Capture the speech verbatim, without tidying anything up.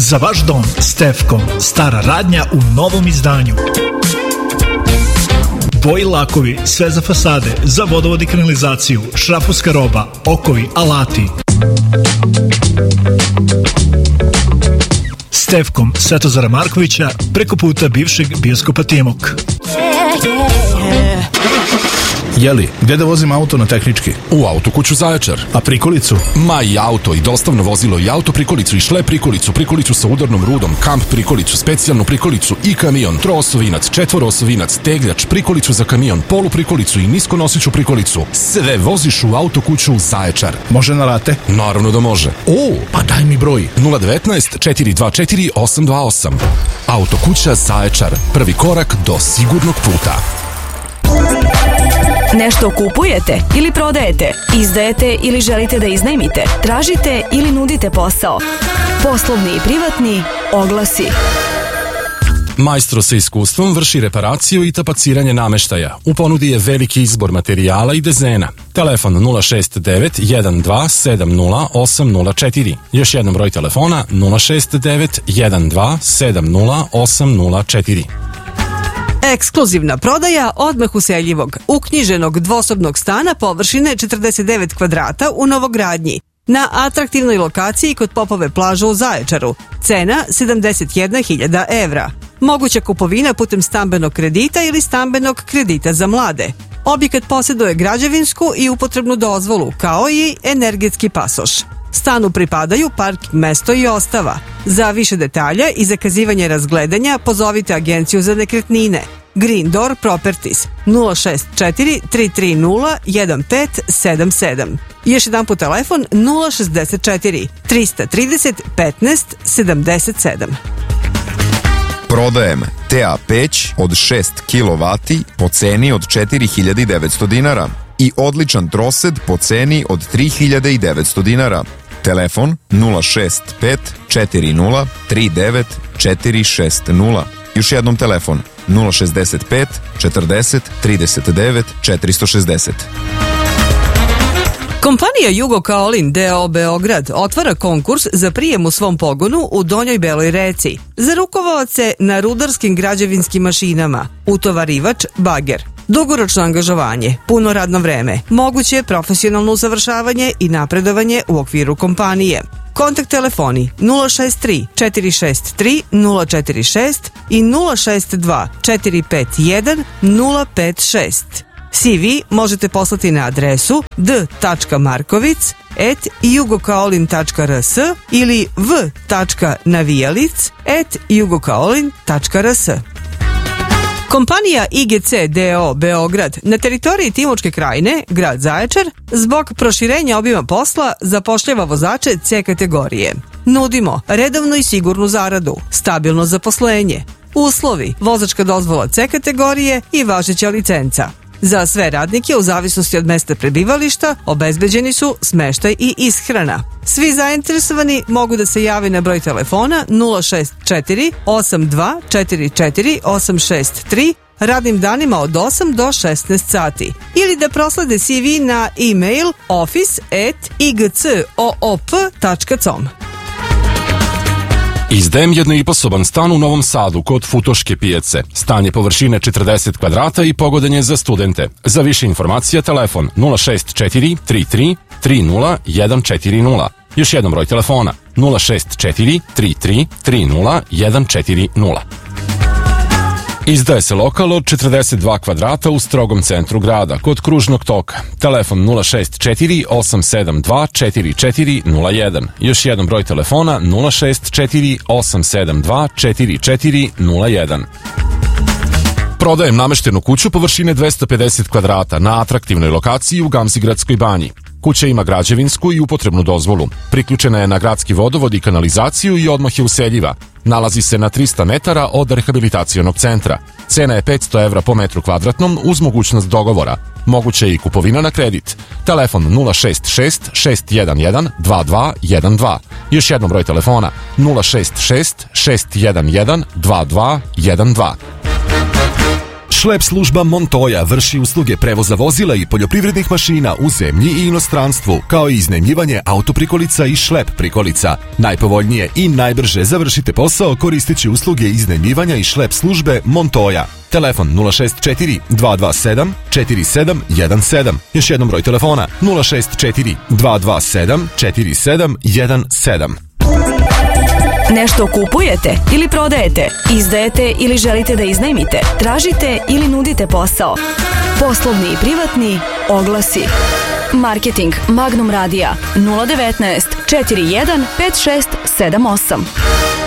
Za vaš dom Stefkom, stara radnja u novom izdanju. Boji lakovi, sve za fasade, za vodovod i kanalizaciju, šrapovska roba, okovi, alati. Stefkom Svetozara Markovića, preko puta bivšeg bioskopa Timok. Jeli, gde da vozim auto na tehnički? U Autokuću Zaječar. A prikolicu? Ma i auto, i dostavno vozilo, i auto prikolicu, i šle prikolicu, prikolicu sa udarnom rudom, kamp prikolicu, specijalnu prikolicu, i kamion, troosovinac, četvoroosovinac, tegljač, prikolicu za kamion, polu prikolicu i niskonosiću prikolicu. Sve voziš u Autokuću Zaječar. Može na rate? Naravno da može. O, pa daj mi broj. nula devetnaest četiri dva četiri osam dva osam. Autokuća Zaječar. Prvi korak do sigurnog puta. Nešto kupujete ili prodajete, izdajete ili želite da iznajmite, tražite ili nudite posao. Poslovni i privatni oglasi. Majstro sa iskustvom vrši reparaciju i tapaciranje nameštaja. U ponudi je veliki izbor materijala i dezena. Telefon nula šest devet jedan dva sedam nula osam nula četiri. Još jednom broj telefona nula šest devet jedan dva sedam nula osam nula četiri. Ekskluzivna prodaja odmah useljivog, uknjiženog dvosobnog stana površine četrdeset devet kvadrata u novogradnji. Na atraktivnoj lokaciji kod Popove plaže u Zaječaru. Cena sedamdeset jedna hiljada evra. Moguća kupovina putem stambenog kredita ili stambenog kredita za mlade. Objekat posjeduje građevinsku i upotrebnu dozvolu, kao i energetski pasoš. Stanu pripadaju parking mesto i ostava. Za više detalja i zakazivanje razgledanja pozovite Agenciju za nekretnine. Green Door Properties nula šest četiri tri tri nula jedan pet sedam sedam. Još jedan put telefon nula šezdeset četiri trista trideset petnaest sedamdeset sedam. Prodajem T A peć od šest kilovata po ceni od četiri hiljade devetsto dinara i odličan trosed po ceni od tri hiljade devetsto dinara. Telefon nula šest pet četiri nula tri devet četiri šest nula. Još jednom telefon nula šezdeset pet četrdeset trideset devet četiristo šezdeset. Kompanija Jugo Kaolin D O Beograd otvara konkurs za prijem u svom pogonu u Donjoj Beloj Reci za rukovaoce na rudarskim građevinskim mašinama, utovarivač, bager. Dugoročno angažovanje, puno radno vreme, moguće profesionalno usavršavanje i napredovanje u okviru kompanije. Kontakt telefoni nula šest tri četiri šest tri nula četiri šest i nula šest dva četiri pet jedan nula pet šest. C V možete poslati na adresu d tačka markovic at jugokaolin tačka r s ili v tačka navijalic at jugokaolin tačka r s. Kompanija I G C D O Beograd na teritoriji Timočke krajine, grad Zaječar, zbog proširenja obima posla zapošljava vozače C kategorije. Nudimo redovnu i sigurnu zaradu, stabilno zaposlenje, uslovi, vozačka dozvola C kategorije i važeća licenca. Za sve radnike u zavisnosti od mesta prebivališta obezbeđeni su smeštaj i ishrana. Svi zainteresovani mogu da se jave na broj telefona nula šest četiri osam dva četiri četiri osam šest tri radnim danima od osam do šesnaest sati ili da proslede C V na e-mail office at i g c o o p tačka com. Izdajem jednoiposoban stan u Novom Sadu kod Futoške pijace. Stan je površine četrdeset kvadrata i pogodan je za studente. Za više informacija telefon nula šest četiri tri tri tri nula jedan četiri nula. Još jednom broj telefona nula šest četiri tri tri tri nula jedan četiri nula. Izdaje se lokal od četrdeset dva kvadrata u strogom centru grada, kod Kružnog toka. Telefon nula šest četiri osam sedam dva četiri četiri nula jedan. Još jedan broj telefona nula šest četiri osam sedam dva četiri četiri nula jedan. Prodajem nameštenu kuću površine dvesta pedeset kvadrata na atraktivnoj lokaciji u Gamzigradskoj banji. Kuća ima građevinsku i upotrebnu dozvolu. Priključena je na gradski vodovod i kanalizaciju i odmah je useljiva. Nalazi se na trista metara od rehabilitacionog centra. Cena je petsto evra po metru kvadratnom uz mogućnost dogovora. Moguće je i kupovina na kredit. Telefon nula šest šest šest jedan jedan dva dva jedan dva. Još jednom broj telefona nula šest šest šest jedan jedan dva dva jedan dva. Šlep služba Montoya vrši usluge prevoza vozila i poljoprivrednih mašina u zemlji i inostranstvu, kao i iznajmljivanje autoprikolica i šlep prikolica. Najpovoljnije i najbrže završite posao koristeći usluge iznajmljivanja i šlep službe Montoya. Telefon nula šest četiri dva dva sedam četiri sedam jedan sedam. Još jednom broj telefona nula šest četiri dva dva sedam četiri sedam jedan sedam. Nešto kupujete ili prodajete, izdajete ili želite da iznajmite, tražite ili nudite posao. Poslovni i privatni oglasi. Marketing Magnum Radija nula devetnaest četiri jedan pet šest sedam osam.